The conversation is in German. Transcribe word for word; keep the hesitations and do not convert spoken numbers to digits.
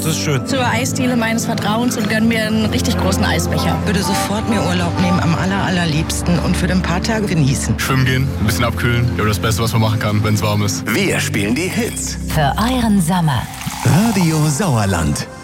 Das ist schön. Zur Eisdiele meines Vertrauens und gönn mir einen richtig großen Eisbecher. Würde sofort mir Urlaub nehmen, am aller, allerliebsten und für ein paar Tage genießen. Schwimmen gehen, ein bisschen abkühlen. Ja, das Beste, was man machen kann, wenn es warm ist. Wir spielen die Hits. Für euren Sommer. Radio Sauerland.